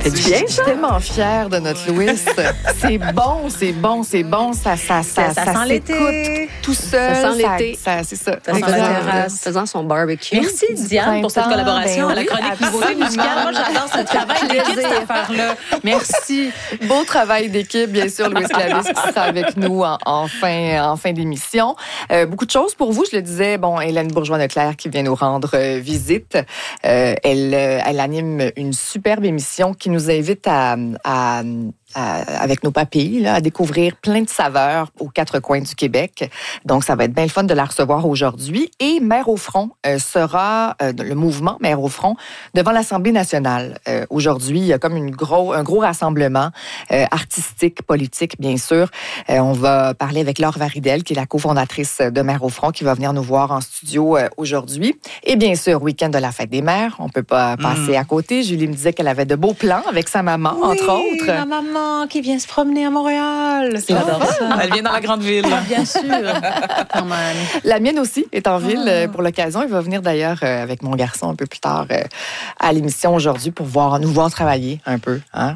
fait du bien, Je suis tellement fière de notre Louis. C'est bon, c'est bon, c'est bon. Ça sent l'été. Tout seul. Ça sent l'été. C'est ça. Ça sent la terrasse. Faisant son barbecue. Merci Diane pour cette collaboration à la chronique nouveauté musicale. Moi, j'adore ce travail d'équipe, cette affaire-là. Merci. Beau travail d'équipe, bien sûr, Louis Clavis qui sera avec nous en fin d'émission. Beaucoup de choses pour vous, je le disais. Bon, Hélène Bourgeois-Leclerc qui vient nous rendre visite. Elle anime une superbe émission qui nous invite avec nos papilles, là, à découvrir plein de saveurs aux quatre coins du Québec. Donc, ça va être bien le fun de la recevoir aujourd'hui. Et Mère au front sera le mouvement Mère au front devant l'Assemblée nationale. Aujourd'hui, il y a comme un gros rassemblement artistique, politique, bien sûr. On va parler avec Laure Varidel, qui est la cofondatrice de Mère au front, qui va venir nous voir en studio aujourd'hui. Et bien sûr, week-end de la fête des mères. On peut pas passer à côté. Julie me disait qu'elle avait de beaux plans avec sa maman, entre autres. Ma maman qui vient se promener à Montréal. J'adore ça. Elle vient dans la grande ville. Bien sûr. Quand même. La mienne aussi est en ville pour l'occasion. Il va venir d'ailleurs avec mon garçon un peu plus tard à l'émission aujourd'hui pour nous voir travailler un peu. Hein?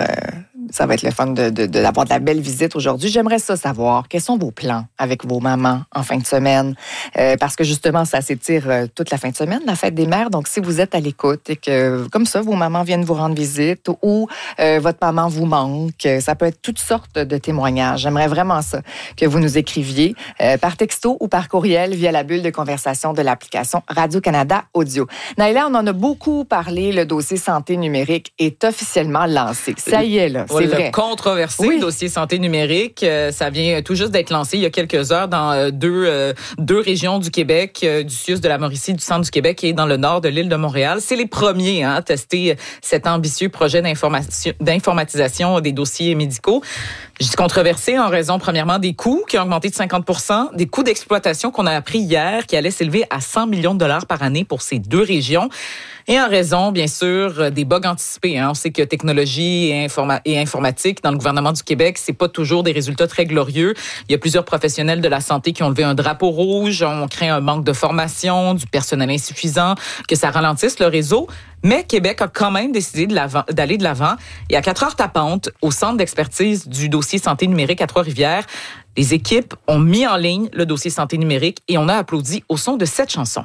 Ça va être le fun d'avoir de la belle visite aujourd'hui. J'aimerais savoir, quels sont vos plans avec vos mamans en fin de semaine? Parce que justement, ça s'étire toute la fin de semaine, la fête des mères. Donc, si vous êtes à l'écoute et que, comme ça, vos mamans viennent vous rendre visite ou votre maman vous manque, ça peut être toutes sortes de témoignages. J'aimerais vraiment ça, que vous nous écriviez par texto ou par courriel via la bulle de conversation de l'application Radio-Canada Audio. Naïla, on en a beaucoup parlé. Le dossier santé numérique est officiellement lancé. Ça y est, là. C'est vrai. Le controversé dossier santé numérique, ça vient tout juste d'être lancé il y a quelques heures dans deux régions du Québec, du CIUS de la Mauricie, du centre du Québec et dans le nord de l'île de Montréal. C'est les premiers à tester cet ambitieux projet d'informatisation des dossiers médicaux. Je dis controversé en raison, premièrement, des coûts qui ont augmenté de 50%, des coûts d'exploitation qu'on a appris hier qui allaient s'élever à 100 millions de dollars par année pour ces deux régions. Et en raison, bien sûr, des bugs anticipés. On sait que technologie et informatique dans le gouvernement du Québec, c'est pas toujours des résultats très glorieux. Il y a plusieurs professionnels de la santé qui ont levé un drapeau rouge. On craint un manque de formation, du personnel insuffisant, que ça ralentisse le réseau. Mais Québec a quand même décidé d'aller de l'avant. Et à 4 heures tapantes, au centre d'expertise du dossier santé numérique à Trois-Rivières, les équipes ont mis en ligne le dossier santé numérique et on a applaudi au son de cette chanson.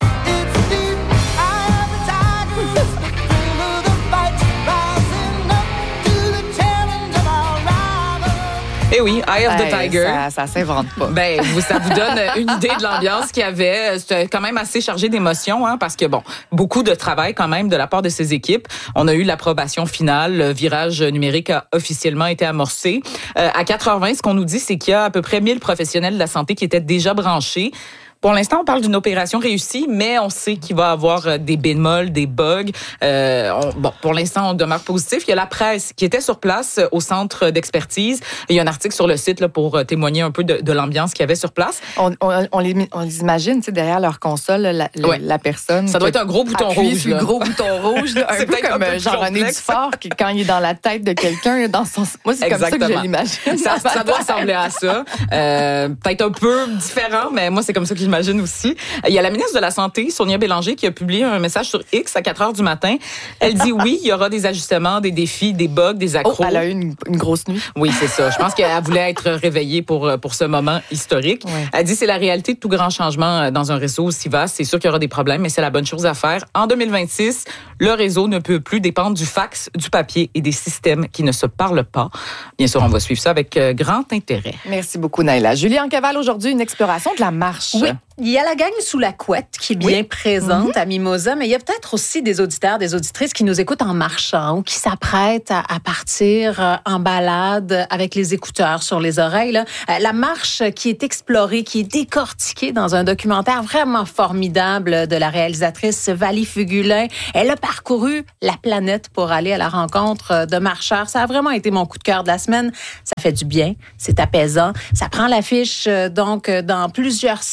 Eh oui, Eye of the Tiger. Ça s'invente pas. Ça vous donne une idée de l'ambiance qu'il y avait. C'était quand même assez chargé d'émotions, parce que, beaucoup de travail quand même de la part de ces équipes. On a eu l'approbation finale. Le virage numérique a officiellement été amorcé. À 4h20, ce qu'on nous dit, c'est qu'il y a à peu près 1000 professionnels de la santé qui étaient déjà branchés. Pour l'instant, on parle d'une opération réussie, mais on sait qu'il va y avoir des bémols, des bugs. Pour l'instant, on demeure positif. Il y a la presse qui était sur place au centre d'expertise. Il y a un article sur le site là, pour témoigner un peu de l'ambiance qu'il y avait sur place. On les imagine, derrière leur console, la personne. Ça doit être un gros bouton rouge. Sur le gros bouton rouge, là, un peu comme Jean-René Dufort, qui, quand il est dans la tête de quelqu'un, dans son... Moi, c'est comme ça que je l'imagine. Ça doit ressembler à ça. Peut-être un peu différent, mais moi, c'est comme ça que j'imagine aussi. Il y a la ministre de la Santé, Sonia Bélanger, qui a publié un message sur X à 4 heures du matin. Elle dit oui, il y aura des ajustements, des défis, des bugs, des accros. Elle a eu une grosse nuit. Oui, c'est ça. Je pense qu'elle voulait être réveillée pour ce moment historique. Oui. Elle dit c'est la réalité de tout grand changement dans un réseau aussi vaste. C'est sûr qu'il y aura des problèmes, mais c'est la bonne chose à faire. En 2026, le réseau ne peut plus dépendre du fax, du papier et des systèmes qui ne se parlent pas. Bien sûr, on va suivre ça avec grand intérêt. Merci beaucoup, Naïla. Julie Ancaval, aujourd'hui, une exploration de la marche. Oui. Il y a la gang sous la couette qui est bien présente à Mimosa, mais il y a peut-être aussi des auditeurs, des auditrices qui nous écoutent en marchant ou qui s'apprêtent à partir en balade avec les écouteurs sur les oreilles. Là. La marche qui est explorée, qui est décortiquée dans un documentaire vraiment formidable de la réalisatrice Vali Fugulin. Elle a parcouru la planète pour aller à la rencontre de marcheurs. Ça a vraiment été mon coup de cœur de la semaine. Ça fait du bien, c'est apaisant. Ça prend l'affiche donc dans plusieurs cinémas au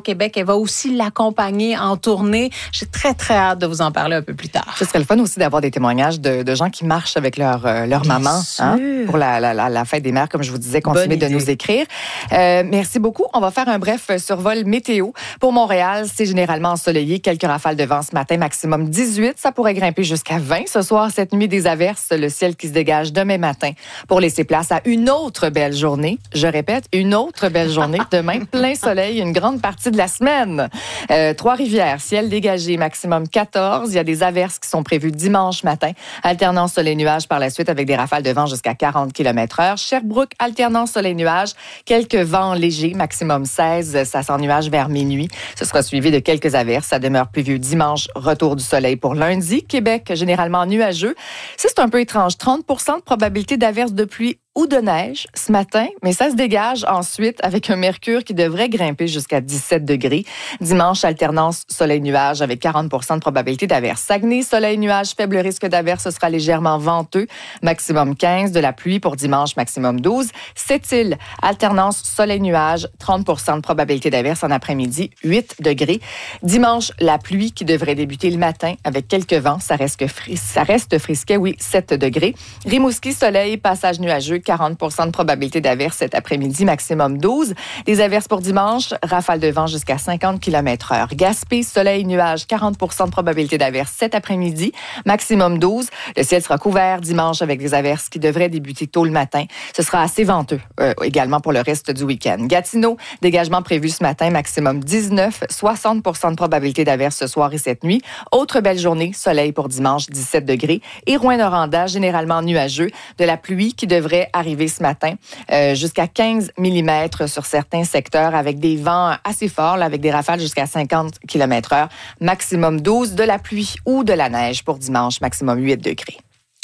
Québec. Elle va aussi l'accompagner en tournée. J'ai très, très hâte de vous en parler un peu plus tard. Ce serait le fun aussi d'avoir des témoignages de gens qui marchent avec leur maman pour la fête des mères, comme je vous disais. Continuez de nous écrire. Merci beaucoup. On va faire un bref survol météo. Pour Montréal, c'est généralement ensoleillé. Quelques rafales de vent ce matin, maximum 18. Ça pourrait grimper jusqu'à 20 ce soir. Cette nuit, des averses. Le ciel qui se dégage demain matin pour laisser place à une autre belle journée. Je répète, une autre belle journée. Demain, plein soleil une grande partie de la semaine. Trois-Rivières, ciel dégagé, maximum 14. Il y a des averses qui sont prévues dimanche matin. Alternance soleil-nuage par la suite avec des rafales de vent jusqu'à 40 km/h. Sherbrooke, alternance soleil-nuage. Quelques vents légers, maximum 16. Ça s'ennuage vers minuit. Ce sera suivi de quelques averses. Ça demeure pluvieux dimanche. Retour du soleil pour lundi. Québec, généralement nuageux. Ça, c'est un peu étrange. 30% de probabilité d'averses de pluie ou de neige ce matin, mais ça se dégage ensuite avec un mercure qui devrait grimper jusqu'à 17 degrés. Dimanche, alternance soleil-nuage avec 40% de probabilité d'averse. Saguenay, soleil-nuage, faible risque d'averse, ce sera légèrement venteux, maximum 15. De la pluie pour dimanche, maximum 12. Sept-Îles, alternance soleil-nuage, 30% de probabilité d'averse en après-midi, 8 degrés. Dimanche, la pluie qui devrait débuter le matin avec quelques vents, ça reste frisquet, 7 degrés. Rimouski, soleil, passage nuageux, 40% de probabilité d'averse cet après-midi, maximum 12. Des averses pour dimanche, rafale de vent jusqu'à 50 km/h. Gaspé, soleil, nuage, 40% de probabilité d'averse cet après-midi, maximum 12. Le ciel sera couvert dimanche avec des averses qui devraient débuter tôt le matin. Ce sera assez venteux également pour le reste du week-end. Gatineau, dégagement prévu ce matin, maximum 19. 60% de probabilité d'averse ce soir et cette nuit. Autre belle journée, soleil pour dimanche, 17 degrés. Et Rouyn-Noranda, généralement nuageux. De la pluie qui devrait arriver ce matin, jusqu'à 15 mm sur certains secteurs avec des vents assez forts, là, avec des rafales jusqu'à 50 km/h, maximum 12. De la pluie ou de la neige pour dimanche, maximum 8 degrés.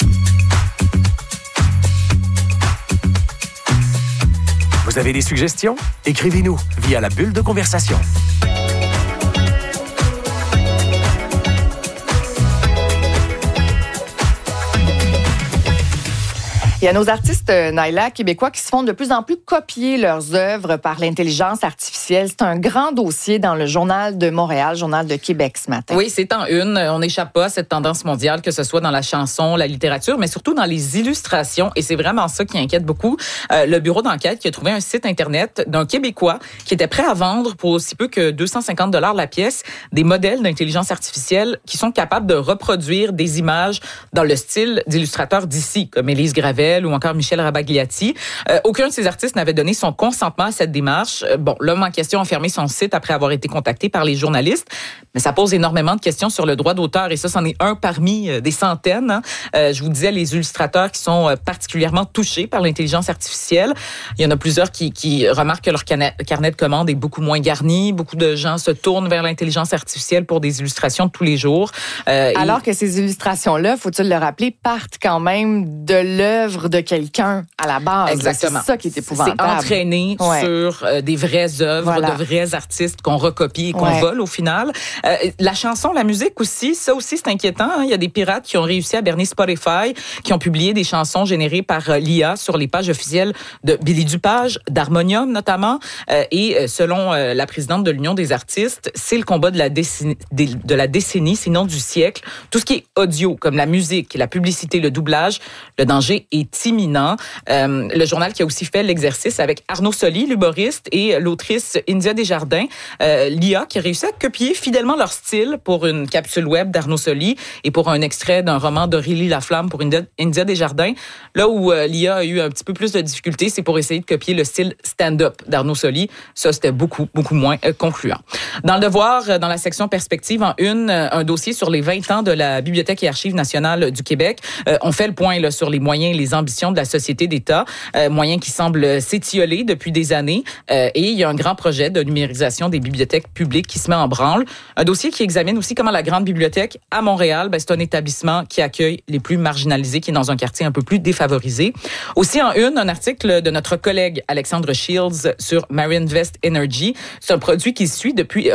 Vous avez des suggestions? Écrivez-nous via la bulle de conversation. Il y a nos artistes, Naila, québécois, qui se font de plus en plus copier leurs œuvres par l'intelligence artificielle. C'est un grand dossier dans le Journal de Montréal, Journal de Québec ce matin. Oui, c'est en une. On n'échappe pas à cette tendance mondiale, que ce soit dans la chanson, la littérature, mais surtout dans les illustrations. Et c'est vraiment ça qui inquiète beaucoup. Le bureau d'enquête qui a trouvé un site Internet d'un Québécois qui était prêt à vendre pour aussi peu que 250 $ la pièce des modèles d'intelligence artificielle qui sont capables de reproduire des images dans le style d'illustrateurs d'ici, comme Élise Gravel ou encore Michel Rabagliati. Aucun de ces artistes n'avait donné son consentement à cette démarche. Bon, l'homme en question a fermé son site après avoir été contacté par les journalistes, mais ça pose énormément de questions sur le droit d'auteur et ça, c'en est un parmi des centaines. Hein. Je vous disais, les illustrateurs qui sont particulièrement touchés par l'intelligence artificielle. Il y en a plusieurs qui remarquent que leur carnet de commandes est beaucoup moins garni. Beaucoup de gens se tournent vers l'intelligence artificielle pour des illustrations de tous les jours. Alors que ces illustrations-là, faut-il le rappeler, partent quand même de l'œuvre de quelqu'un à la base. Exactement. C'est ça qui est épouvantable. C'est entraîné sur des vraies œuvres, de vrais artistes qu'on recopie et qu'on vole au final. La chanson, la musique aussi, ça aussi c'est inquiétant. Hein? Il y a des pirates qui ont réussi à berner Spotify, qui ont publié des chansons générées par l'IA sur les pages officielles de Billy Dupage, d'Harmonium notamment. Et selon la présidente de l'Union des artistes, c'est le combat de la décennie, sinon du siècle. Tout ce qui est audio, comme la musique, la publicité, le doublage, le danger est imminent. Le journal qui a aussi fait l'exercice avec Arnaud Soli, l'humoriste, et l'autrice India Desjardins, l'IA qui a réussi à copier fidèlement leur style pour une capsule web d'Arnaud Soli et pour un extrait d'un roman d'Aurélie Laflamme pour India Desjardins. Là où l'IA a eu un petit peu plus de difficultés, c'est pour essayer de copier le style stand-up d'Arnaud Soli. Ça, c'était beaucoup moins concluant. Dans le Devoir, dans la section Perspective, en une, un dossier sur les 20 ans de la Bibliothèque et Archives nationales du Québec. On fait le point là, sur les moyens et les ambitions de la société d'État, moyens qui semblent s'étioler depuis des années. Et il y a un grand projet de numérisation des bibliothèques publiques qui se met en branle. Un dossier qui examine aussi comment la Grande Bibliothèque à Montréal, c'est un établissement qui accueille les plus marginalisés, qui est dans un quartier un peu plus défavorisé. Aussi en une, un article de notre collègue Alexandre Shields sur Marinvest Energy. C'est un projet qui suit depuis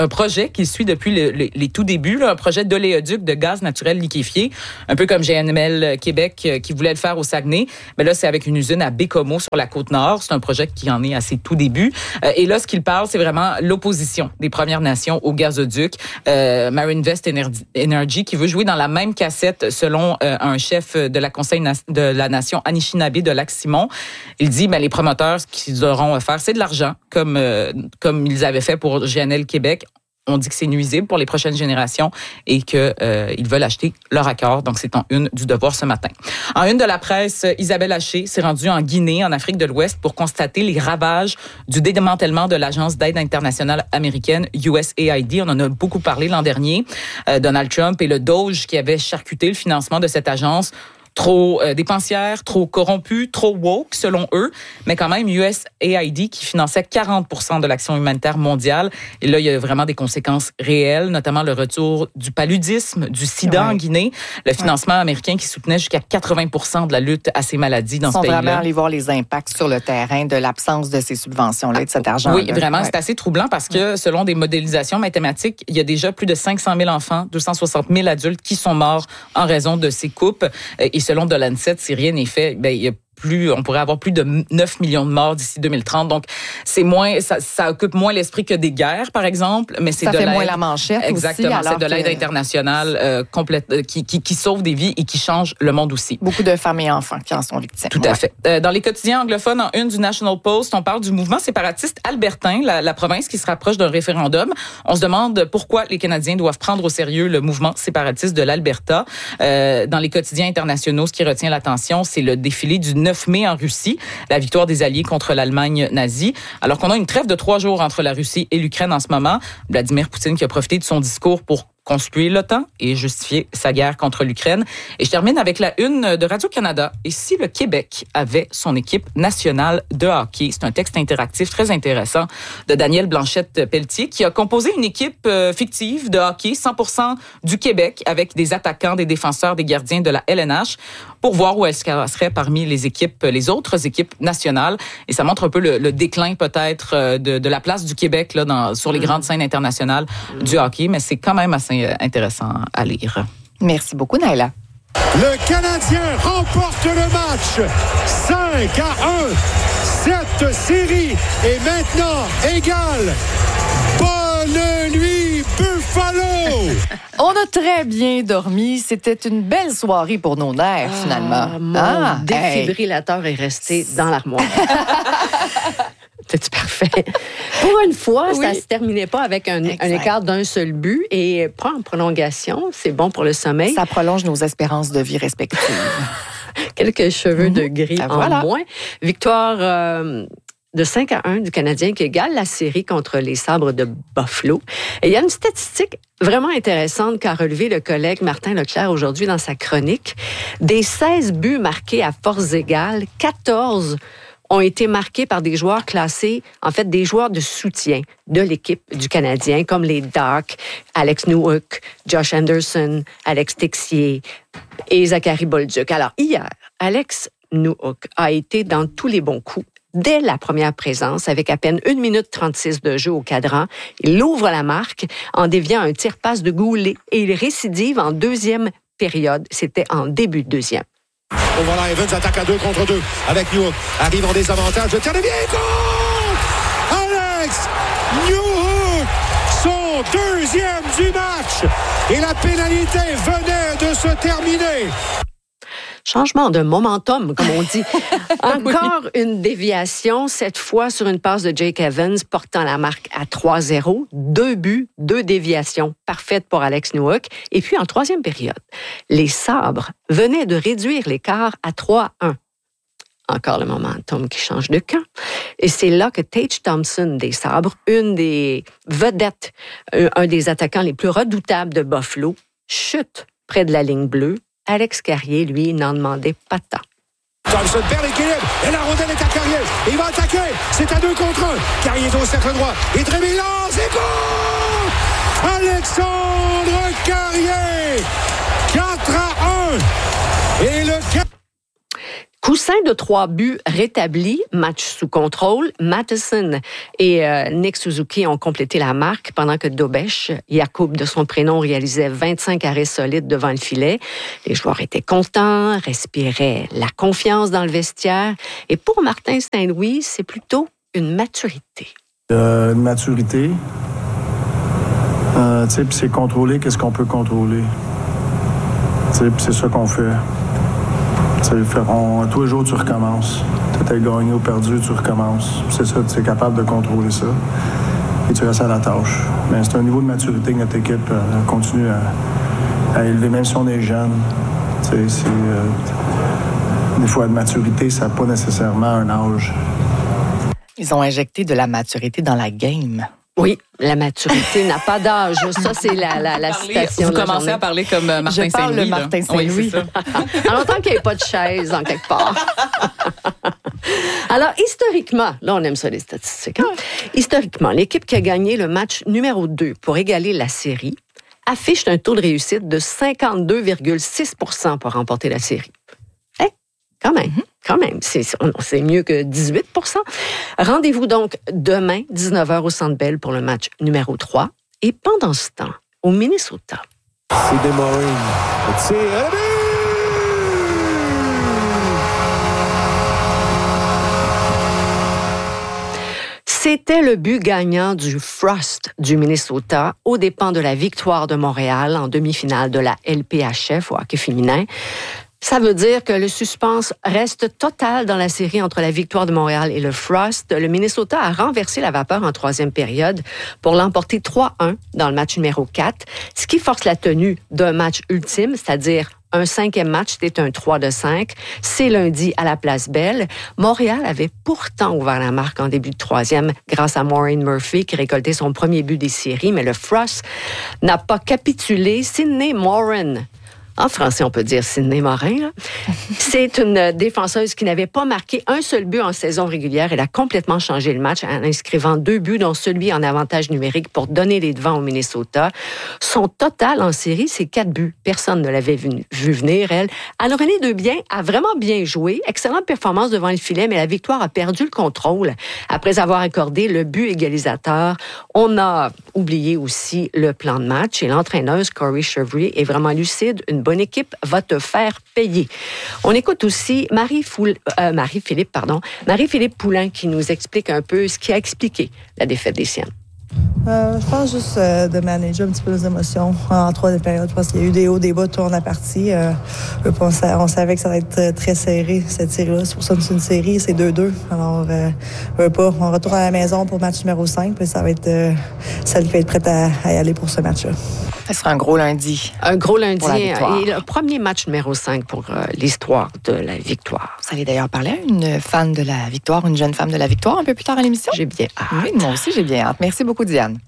les tout débuts, là, un projet d'oléoduc de gaz naturel liquéfié, un peu comme GNL Québec qui voulait le faire au Saguenay. Mais là, c'est avec une usine à Bécomo sur la Côte-Nord. C'est un projet qui en est à ses tout débuts. Et là, ce qu'il parle, c'est vraiment l'opposition des Premières Nations au gazoduc. Marinvest Energy qui veut jouer dans la même cassette selon un chef de la Conseil de la Nation Anishinaabe de Lac-Simon. Il dit, les promoteurs, ce qu'ils auront à faire, c'est de l'argent, comme ils avaient fait pour GNL Québec. On dit que c'est nuisible pour les prochaines générations et que ils veulent acheter leur accord. Donc, c'est en une du Devoir ce matin. En une de la presse, Isabelle Haché s'est rendue en Guinée, en Afrique de l'Ouest, pour constater les ravages du démantèlement de l'Agence d'aide internationale américaine, USAID. On en a beaucoup parlé l'an dernier. Donald Trump et le Doge qui avaient charcuté le financement de cette agence. Trop dépensière, trop corrompue, trop woke, selon eux. Mais quand même, USAID qui finançait 40% de l'action humanitaire mondiale. Et là, il y a vraiment des conséquences réelles, notamment le retour du paludisme, du sida en Guinée. Le financement américain qui soutenait jusqu'à 80% de la lutte à ces maladies dans ce pays-là. Ils sont vraiment allés voir les impacts sur le terrain de l'absence de ces subventions-là et de cet argent-là. Oui, vraiment, c'est assez troublant parce que selon des modélisations mathématiques, il y a déjà plus de 500 000 enfants, 260 000 adultes qui sont morts en raison de ces coupes. Et selon de Lancet, si rien n'est fait, il y a on pourrait avoir plus de 9 millions de morts d'ici 2030. Donc, c'est moins, ça occupe moins l'esprit que des guerres, par exemple, mais c'est ça de fait l'aide. moins la manchette Exactement, aussi. C'est de l'aide internationale complète qui sauve des vies et qui change le monde aussi. Beaucoup de femmes et enfants qui en sont victimes. Tout à fait. Dans les quotidiens anglophones, en une du National Post, on parle du mouvement séparatiste albertain, la province qui se rapproche d'un référendum. On se demande pourquoi les Canadiens doivent prendre au sérieux le mouvement séparatiste de l'Alberta. Dans les quotidiens internationaux, ce qui retient l'attention, c'est le défilé du 9 mai en Russie, la victoire des Alliés contre l'Allemagne nazie. Alors qu'on a une trêve de 3 jours entre la Russie et l'Ukraine en ce moment, Vladimir Poutine qui a profité de son discours pour conspuer l'OTAN et justifier sa guerre contre l'Ukraine. Et je termine avec la une de Radio-Canada. Et si le Québec avait son équipe nationale de hockey? C'est un texte interactif très intéressant de Daniel Blanchette-Pelletier qui a composé une équipe fictive de hockey 100% du Québec avec des attaquants, des défenseurs, des gardiens de la LNH pour voir où elle se classerait parmi les autres équipes nationales. Et ça montre un peu le déclin peut-être de la place du Québec là, sur les grandes scènes internationales du hockey. Mais c'est quand même assez intéressant à lire. Merci beaucoup, Naila. Le Canadien remporte le match 5-1. Cette série est maintenant égale. Bonne nuit, Buffalo! On a très bien dormi. C'était une belle soirée pour nos nerfs, finalement. Mon défibrillateur est resté dans l'armoire. C'était parfait. Pour une fois, ça ne se terminait pas avec un écart d'un seul but. Et en prolongation, c'est bon pour le sommeil. Ça prolonge nos espérances de vie respectives. Quelques cheveux de gris en moins. Victoire de 5-1 du Canadien qui égale la série contre les Sabres de Buffalo. Et il y a une statistique vraiment intéressante qu'a relevé le collègue Martin Leclerc aujourd'hui dans sa chronique. Des 16 buts marqués à force égale, 14 ont été marqués par des joueurs classés, en fait, des joueurs de soutien de l'équipe du Canadien, comme les Ducks, Alex Newhook, Josh Anderson, Alex Texier et Zachary Bolduc. Alors, hier, Alex Newhook a été dans tous les bons coups. Dès la première présence, avec à peine 1 minute 36 de jeu au cadran, il ouvre la marque en déviant un tir-passe de Goulet et il récidive en deuxième période. C'était en début de deuxième. Bon, voilà, Evans attaque à 2 contre 2 avec Newhook. Arrive en désavantage. Le tir de bien contre Alex Newhook, son deuxième du match. Et la pénalité venait de se terminer. Changement de momentum, comme on dit. Encore une déviation, cette fois sur une passe de Jake Evans, portant la marque à 3-0. 2 buts, 2 déviations parfaites pour Alex Newhook. Et puis, en troisième période, les Sabres venaient de réduire l'écart à 3-1. Encore le momentum qui change de camp. Et c'est là que Tage Thompson des Sabres, une des vedettes, un des attaquants les plus redoutables de Buffalo, chute près de la ligne bleue. Alex Carrier, lui, n'en demandait pas tant. Thompson perd l'équilibre et la rondelle est à Carrier. Il va attaquer. C'est à 2 contre 1. Carrier est au cercle droit. Et Drémillan, c'est bon! Alexandre Carrier, 4-1. Et le Coup 5 de 3 buts rétablis, match sous contrôle. Matheson et Nick Suzuki ont complété la marque pendant que Dobesh, Yacoub de son prénom, réalisait 25 arrêts solides devant le filet. Les joueurs étaient contents, respiraient la confiance dans le vestiaire. Et pour Martin Saint-Louis, c'est plutôt une maturité. Une maturité. Puis c'est contrôler qu'est-ce qu'on peut contrôler. Puis c'est ça qu'on fait. Tous les jours, tu recommences. Tu as gagné ou perdu, tu recommences. C'est ça, tu es capable de contrôler ça. Et tu restes à la tâche. Mais c'est un niveau de maturité que notre équipe continue à élever, même si on est jeune. Des fois, de maturité, ça n'a pas nécessairement un âge. Ils ont injecté de la maturité dans la game. Oui, la maturité n'a pas d'âge. Ça, c'est la citation. Vous commencez à parler comme Martin Saint-Louis. Je parle de Martin Saint-Louis. En longtemps qu'il n'y ait pas de chaise, en quelque part. Alors, historiquement, là, on aime ça, les statistiques. Hein? Historiquement, l'équipe qui a gagné le match numéro 2 pour égaler la série affiche un taux de réussite de 52,6% pour remporter la série. Quand même. C'est mieux que 18%. Rendez-vous donc demain, 19h au Centre Bell pour le match numéro 3. Et pendant ce temps, au Minnesota. C'est des Marines. C'est un but! C'était le but gagnant du Frost du Minnesota aux dépens de la victoire de Montréal en demi-finale de la LPHF au hockey féminin. Ça veut dire que le suspense reste total dans la série entre la victoire de Montréal et le Frost. Le Minnesota a renversé la vapeur en troisième période pour l'emporter 3-1 dans le match numéro 4, ce qui force la tenue d'un match ultime, c'est-à-dire un 5e match, c'était un 3-5. C'est lundi à la Place Bell. Montréal avait pourtant ouvert la marque en début de troisième grâce à Maureen Murphy qui récoltait son premier but des séries, mais le Frost n'a pas capitulé. Sydney Morin, en français, on peut dire Sydney Morin, là. C'est une défenseuse qui n'avait pas marqué un seul but en saison régulière. Elle a complètement changé le match en inscrivant 2 buts, dont celui en avantage numérique pour donner les devants au Minnesota. Son total en série, c'est 4 buts. Personne ne l'avait vu venir, elle. Anne-Renée Debien a vraiment bien joué. Excellente performance devant le filet, mais la victoire a perdu le contrôle après avoir accordé le but égalisateur. On a oublié aussi le plan de match et l'entraîneuse Corey Chevrier est vraiment lucide. Une bonne équipe va te faire payer. On écoute aussi Marie-Philippe Poulin qui nous explique un peu ce qui a expliqué la défaite des Siennes. Je pense juste de manager un petit peu les émotions en troisième période. Je pense qu'il y a eu des hauts, des bas tout au long de la partie. On savait que ça va être très serré, cette série-là. C'est pour ça que c'est une série, c'est 2-2. Alors, on retourne à la maison pour le match numéro 5, puis ça va être celle qui va être prête à y aller pour ce match-là. Ce sera un gros lundi. Un gros lundi. Et le premier match numéro 5 pour l'histoire de la victoire. Vous allez d'ailleurs parler à une fan de la victoire, une jeune femme de la victoire, un peu plus tard à l'émission. J'ai bien hâte. Oui, moi aussi, j'ai bien hâte. Merci beaucoup, Diane.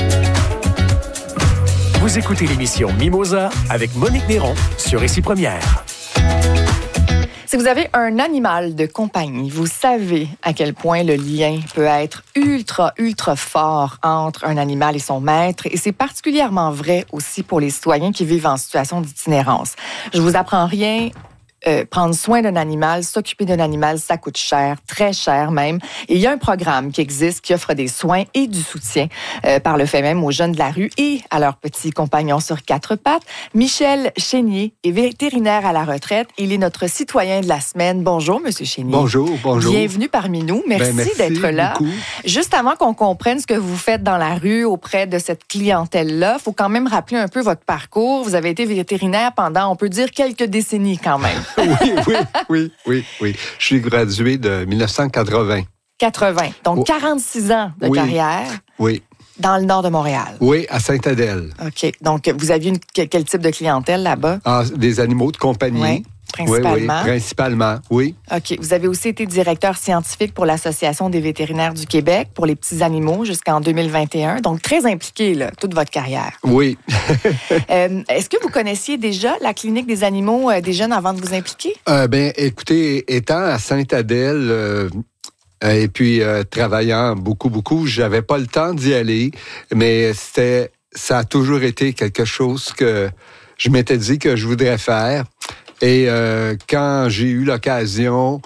Vous écoutez l'émission Mimosa avec Monique Néron sur Ici Première. Si vous avez un animal de compagnie, vous savez à quel point le lien peut être ultra fort entre un animal et son maître. Et c'est particulièrement vrai aussi pour les citoyens qui vivent en situation d'itinérance. Je vous apprends rien. Prendre soin d'un animal, s'occuper d'un animal, ça coûte cher, très cher même. Et il y a un programme qui existe qui offre des soins et du soutien par le fait même aux jeunes de la rue et à leurs petits compagnons sur 4 pattes. Michel Chénier est vétérinaire à la retraite. Il est notre citoyen de la semaine. Bonjour, Monsieur Chénier. Bonjour. Bienvenue parmi nous. Merci d'être là. Beaucoup. Juste avant qu'on comprenne ce que vous faites dans la rue auprès de cette clientèle-là, il faut quand même rappeler un peu votre parcours. Vous avez été vétérinaire pendant, on peut dire, quelques décennies quand même. Oui. Je suis gradué de 1980. 80. Donc, 46 ans de carrière. Oui. Dans le nord de Montréal. Oui, à Sainte-Adèle. OK. Donc, vous aviez quel type de clientèle là-bas? Des animaux de compagnie. Oui. Principalement. Oui, principalement, oui. OK. Vous avez aussi été directeur scientifique pour l'Association des vétérinaires du Québec pour les petits animaux jusqu'en 2021. Donc, très impliqué, là, toute votre carrière. Oui. Est-ce que vous connaissiez déjà la clinique des animaux des jeunes avant de vous impliquer? Écoutez, étant à Sainte-Adèle... et puis, travaillant beaucoup, j'avais pas le temps d'y aller, mais ça a toujours été quelque chose que je m'étais dit que je voudrais faire. Et quand j'ai eu l'occasion,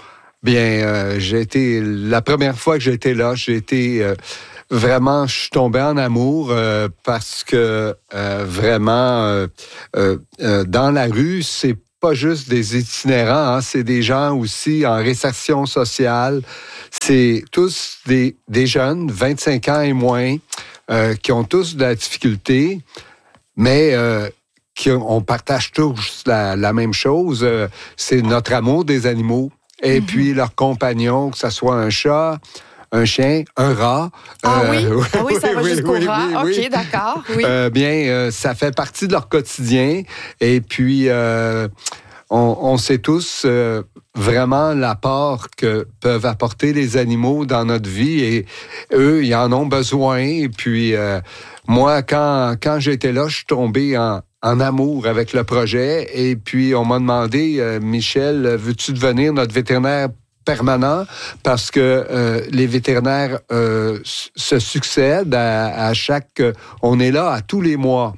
la première fois que j'étais là, vraiment, je suis tombé en amour parce que vraiment, dans la rue, c'est pas juste des itinérants, hein, c'est des gens aussi en réinsertion sociale. C'est tous des jeunes, 25 ans et moins, qui ont tous de la difficulté, mais on partage tous la même chose. C'est notre amour des animaux. Et puis leurs compagnons, que ce soit un chat, un chien, un rat. Oui, ça va jusqu'au rat. Oui. OK, d'accord. Oui. Ça fait partie de leur quotidien. Et puis, on sait tous vraiment l'apport que peuvent apporter les animaux dans notre vie. Et eux, ils en ont besoin. Et puis, moi, quand j'étais là, je suis tombé en amour avec le projet. Et puis, on m'a demandé, Michel, veux-tu devenir notre vétérinaire permanent? Parce que les vétérinaires se succèdent à chaque... on est là à tous les mois.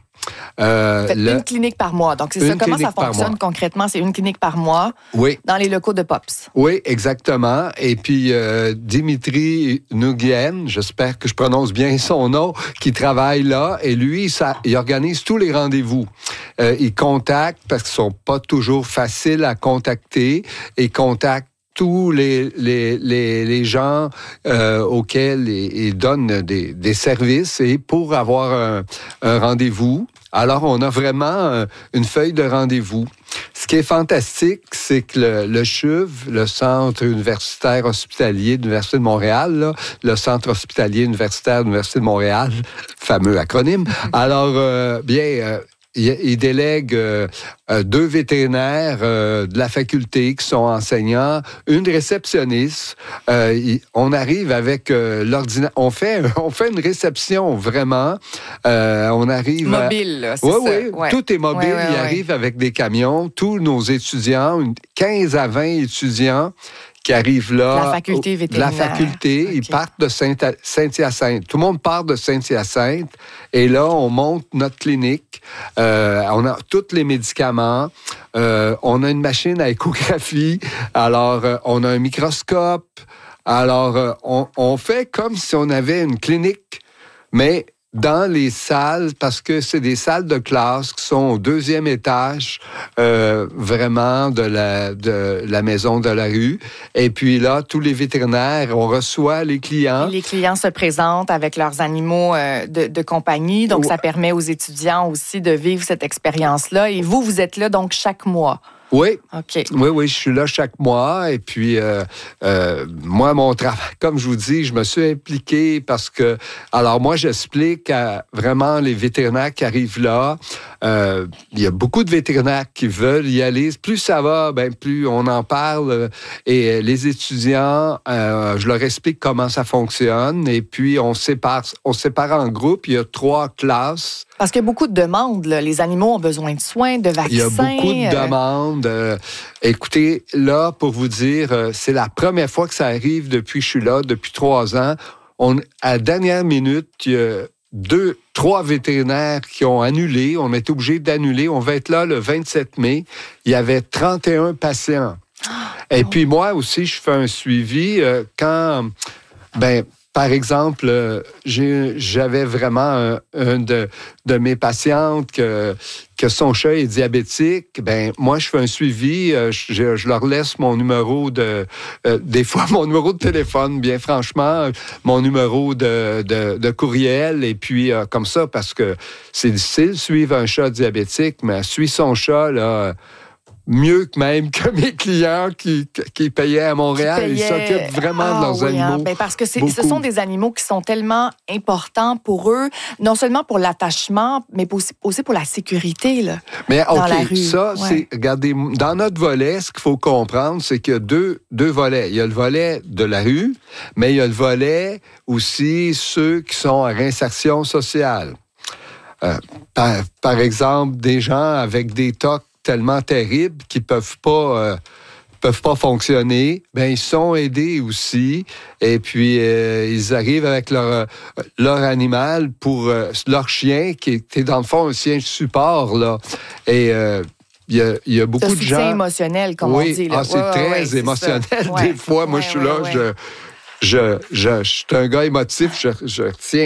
Une clinique par mois. Donc, c'est ça. Comment ça fonctionne concrètement? C'est une clinique par mois dans les locaux de Pops. Oui, exactement. Et puis, Dimitri Nguyen, j'espère que je prononce bien son nom, qui travaille là. Et lui, il organise tous les rendez-vous. Il contacte, parce qu'ils ne sont pas toujours faciles à contacter, et contacte tous les gens auxquels ils donnent des services et pour avoir un rendez-vous. Alors, on a vraiment une feuille de rendez-vous. Ce qui est fantastique, c'est que le CHUV, le Centre universitaire hospitalier de l'Université de Montréal, là, le Centre hospitalier universitaire de l'Université de Montréal, fameux acronyme, alors, il délègue 2 vétérinaires de la faculté qui sont enseignants, une réceptionniste. On arrive avec l'ordinateur. On fait une réception vraiment. On arrive mobile, là, c'est ça. Oui, tout est mobile. Ils arrivent avec des camions. Tous nos étudiants, 15 à 20 étudiants qui arrivent là. La faculté vétérinaire. De la faculté. Okay. Ils partent de Saint-Hyacinthe. Tout le monde part de Saint-Hyacinthe. Et là, on monte notre clinique. On a tous les médicaments. On a une machine à échographie. Alors, on a un microscope. Alors, on fait comme si on avait une clinique, mais dans les salles, parce que c'est des salles de classe qui sont au 2e étage, vraiment de la maison de la rue. Et puis là, tous les vétérinaires, on reçoit les clients. Et les clients se présentent avec leurs animaux de compagnie. Donc, ça permet aux étudiants aussi de vivre cette expérience-là. Et vous êtes là donc chaque mois. Oui. OK. Oui, je suis là chaque mois. Et puis, moi, mon travail, comme je vous dis, je me suis impliqué parce que, alors moi, j'explique à vraiment les vétérinaires qui arrivent là. Il y a beaucoup de vétérinaires qui veulent y aller. Plus ça va, plus on en parle. Et les étudiants, je leur explique comment ça fonctionne. Et puis, on sépare en groupe. Il y a 3 classes. Parce qu'il y a beaucoup de demandes. Là. Les animaux ont besoin de soins, de vaccins. Il y a beaucoup de demandes. Écoutez, là, pour vous dire, c'est la première fois que ça arrive depuis que je suis là, depuis 3 ans. À la dernière minute, il y a 3 vétérinaires qui ont annulé. On est obligé d'annuler. On va être là le 27 mai. Il y avait 31 patients. Et puis moi aussi, je fais un suivi quand... Par exemple, j'avais vraiment un de mes patientes que son chat est diabétique. Moi, je fais un suivi. Je leur laisse mon numéro des fois, mon numéro de téléphone, bien franchement, mon numéro de courriel. Et puis, comme ça, parce que c'est difficile de suivre un chat diabétique, mais suivre son chat, là... mieux que même que mes clients qui payaient à Montréal. Ils s'occupent vraiment de leurs animaux. Parce que ce sont des animaux qui sont tellement importants pour eux, non seulement pour l'attachement, mais aussi pour la sécurité là, dans la rue. Ça, c'est... Regardez, dans notre volet, ce qu'il faut comprendre, c'est qu'il y a deux volets. Il y a le volet de la rue, mais il y a le volet aussi ceux qui sont en réinsertion sociale. Par exemple, des gens avec des TOC tellement terribles qu'ils peuvent pas fonctionner, ils sont aidés aussi. Et puis, ils arrivent avec leur animal pour leur chien, qui est dans le fond un chien support, là. Et il y a beaucoup de gens... soutien émotionnel, comme on dit. Là. C'est très émotionnel. Des fois, moi, je suis là, je suis un gars émotif, je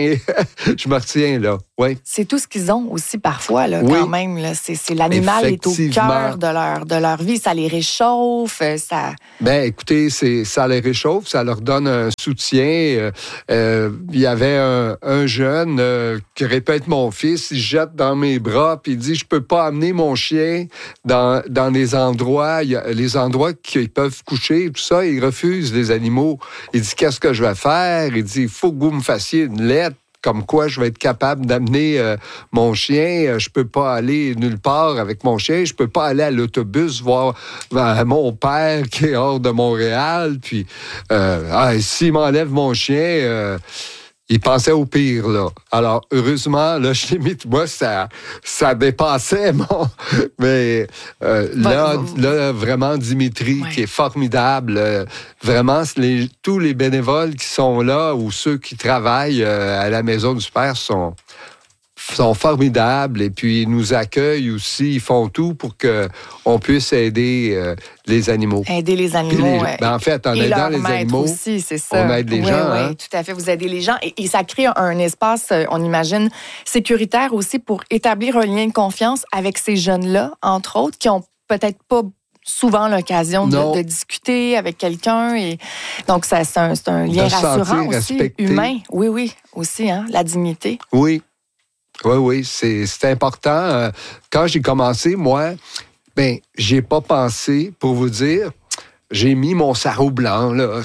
me retiens là. Oui. C'est tout ce qu'ils ont aussi parfois, là, quand même. Là. C'est l'animal est au cœur de leur vie. Ça les réchauffe. Ça... Ben, écoutez, ça les réchauffe, ça leur donne un soutien. Il y avait un jeune qui répète mon fils, il jette dans mes bras, puis il dit, je peux pas amener mon chien dans les endroits, les endroits qu'ils peuvent coucher, tout ça, il refuse les animaux. Il dit, qu'est-ce que je vais faire? Il dit, il faut que vous me fassiez une lettre comme quoi je vais être capable d'amener mon chien. Je peux pas aller nulle part avec mon chien. Je peux pas aller à l'autobus voir mon père qui est hors de Montréal. Puis, s'il m'enlève mon chien... il pensait au pire, là. Alors, heureusement, là, chez moi, ça dépassait mon... Mais là, vraiment, Dimitri, qui est formidable, vraiment, tous les bénévoles qui sont là ou ceux qui travaillent à la Maison du Père sont formidables et puis ils nous accueillent aussi. Ils font tout pour qu'on puisse aider les animaux. Aider les animaux, en fait, en aidant les animaux, aussi, c'est ça. On aide les gens. Oui, tout à fait. Vous aidez les gens. Et ça crée un espace, on imagine, sécuritaire aussi pour établir un lien de confiance avec ces jeunes-là, entre autres, qui ont peut-être pas souvent l'occasion de discuter avec quelqu'un. Et donc, c'est un lien rassurant aussi, respecté. Humain. Oui, aussi, hein, la dignité. Oui, c'est important. Quand j'ai commencé, moi, j'ai pas pensé, pour vous dire, j'ai mis mon sarrau blanc, là.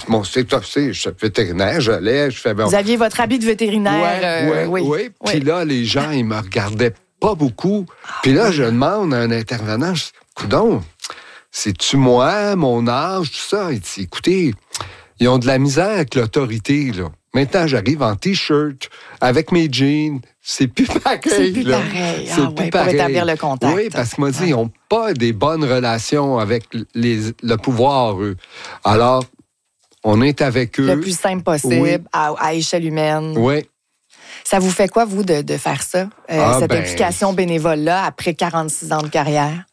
Je suis vétérinaire, je fais... Vous aviez votre habit de vétérinaire. Oui. Puis là, les gens, ils me regardaient pas beaucoup. Puis là, je demande à un intervenant, je dis, coudonc, c'est-tu moi, mon âge, tout ça? Il dit, écoutez, ils ont de la misère avec l'autorité, là. Maintenant, j'arrive en T-shirt, avec mes jeans. C'est plus pareil. C'est plus pareil. Pour établir le contact. Oui, parce qu'ils m'ont dit, ils n'ont pas des bonnes relations avec le pouvoir, eux. Alors, on est avec eux. Le plus simple possible, à échelle humaine. Oui. Ça vous fait quoi, vous, de faire ça? Cette implication bénévole-là, après 46 ans de carrière?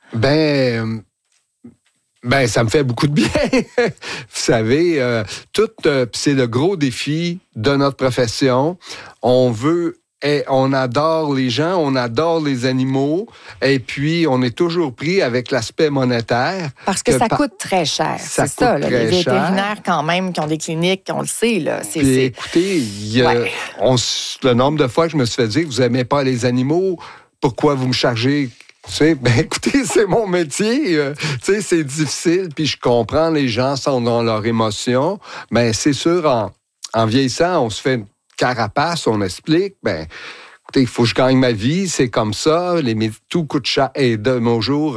Ça me fait beaucoup de bien. Vous savez, c'est le gros défi de notre profession. On adore les gens, on adore les animaux, et puis on est toujours pris avec l'aspect monétaire. Parce que ça coûte très cher, c'est ça. Là, les vétérinaires, quand même, qui ont des cliniques, on le sait. Là, écoutez, le nombre de fois que je me suis fait dire, vous n'aimez pas les animaux, pourquoi vous me chargez... écoutez, c'est mon métier. C'est difficile, puis je comprends, les gens sont dans leurs émotions. C'est sûr, en vieillissant, on se fait une carapace, on explique. Écoutez, il faut que je gagne ma vie, c'est comme ça. Tout coûte cher. Et de nos jours,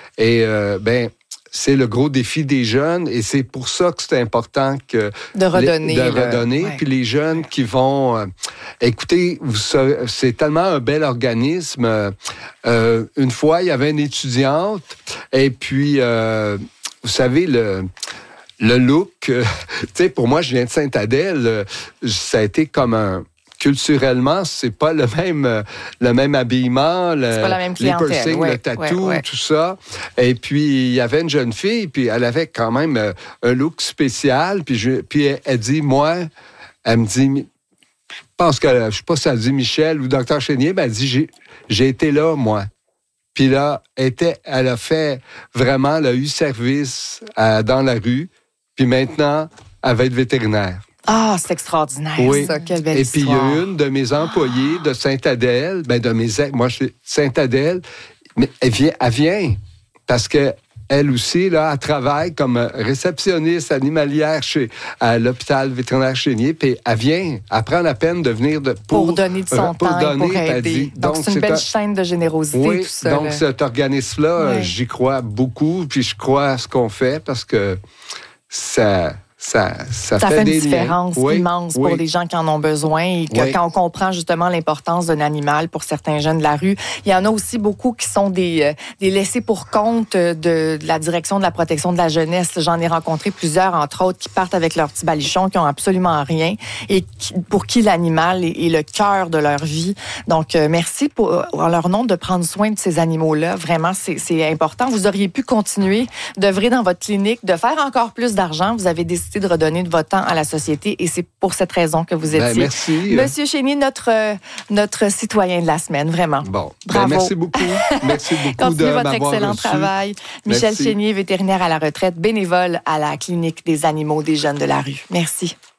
c'est le gros défi des jeunes, et c'est pour ça que c'est important de redonner. Puis les jeunes qui vont... écoutez, c'est tellement un bel organisme. Une fois, il y avait une étudiante, et puis, vous savez, le look... pour moi, je viens de Sainte-Adèle, ça a été comme culturellement, c'est pas le même habillement, c'est pas la même clientèle. Les piercings, le tatou, tout ça. Et puis, il y avait une jeune fille, puis elle avait quand même un look spécial. Puis elle dit, elle me dit, je pense que, je sais pas si elle dit Michel ou Dr. Chénier, elle dit, j'ai été là, moi. Puis là, elle a fait vraiment, elle a eu service dans la rue. Puis maintenant, elle va être vétérinaire. Ah, c'est extraordinaire, ça. Quelle belle histoire. Et puis, il y a une de mes employées de Sainte-Adèle, moi, je suis Sainte-Adèle, mais elle vient parce que elle aussi, là, elle travaille comme réceptionniste animalière à l'hôpital vétérinaire Chénier, puis elle prend la peine de venir pour donner de son temps et pour aider. Donc, c'est une belle chaîne de générosité, tout ça. Donc, cet organisme-là, j'y crois beaucoup, puis je crois à ce qu'on fait parce que Ça fait une différence immense pour les gens qui en ont besoin et quand on comprend justement l'importance d'un animal pour certains jeunes de la rue. Il y en a aussi beaucoup qui sont des laissés pour compte de la direction de la protection de la jeunesse. J'en ai rencontré plusieurs, entre autres, qui partent avec leurs petits balichons, qui ont absolument rien et pour qui l'animal est le cœur de leur vie. Donc, merci en leur nom de prendre soin de ces animaux-là. Vraiment, c'est important. Vous auriez pu continuer d'œuvrer dans votre clinique, de faire encore plus d'argent. Vous avez décidé de redonner de votre temps à la société et c'est pour cette raison que vous étiez. Merci. Monsieur Chénier, notre citoyen de la semaine, vraiment. Bon, bravo. Merci beaucoup. Merci beaucoup Continuez de votre m'avoir excellent reçu. travail. Michel Chénier, vétérinaire à la retraite, bénévole à la clinique des animaux des jeunes de la rue. Merci.